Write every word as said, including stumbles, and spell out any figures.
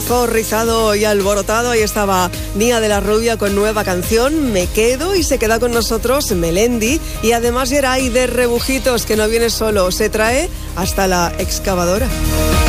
temazo rizado y alborotado. Ahí estaba Nia de la Rubia con nueva canción, Me Quedo, y se queda con nosotros Melendi. Y además Geray de Rebujitos, que no viene solo, se trae hasta la excavadora.